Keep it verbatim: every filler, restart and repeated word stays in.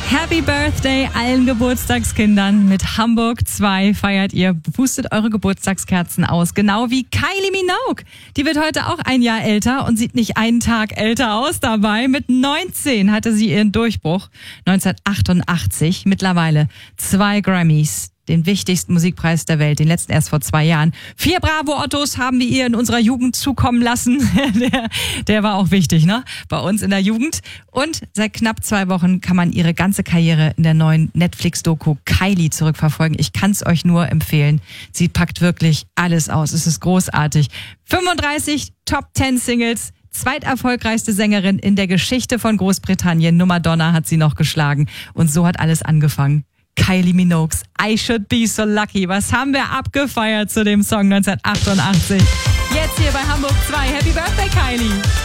Happy Birthday allen Geburtstagskindern. Mit Hamburg zwei feiert ihr. Pustet eure Geburtstagskerzen aus. Genau wie Kylie Minogue. Die wird heute auch ein Jahr älter und sieht nicht einen Tag älter aus dabei. Mit neunzehn hatte sie ihren Durchbruch. neunzehnhundertachtundachtzig. Mittlerweile zwei Grammys. Den wichtigsten Musikpreis der Welt, den letzten erst vor zwei Jahren. Vier Bravo-Ottos haben wir ihr in unserer Jugend zukommen lassen. der, der war auch wichtig, ne? Bei uns in der Jugend. Und seit knapp zwei Wochen kann man ihre ganze Karriere in der neuen Netflix-Doku Kylie zurückverfolgen. Ich kann es euch nur empfehlen. Sie packt wirklich alles aus. Es ist großartig. fünfunddreißig Top zehn Singles. Zweiterfolgreichste Sängerin in der Geschichte von Großbritannien. Nur Madonna hat sie noch geschlagen. Und so hat alles angefangen. Kylie Minogues I Should Be So Lucky. Was haben wir abgefeiert zu dem Song neunzehnhundertachtundachtzig? Jetzt hier bei Hamburg zwei. Happy Birthday, Kylie!